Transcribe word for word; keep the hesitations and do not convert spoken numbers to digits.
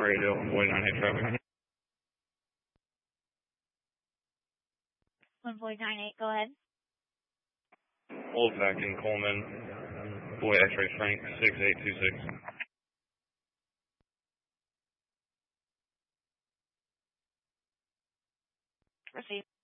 radio, Boy nine eight traffic. one four nine eight, go ahead. Old Fact in Coleman, Boy X-ray Frank, six eight two six. Proceed.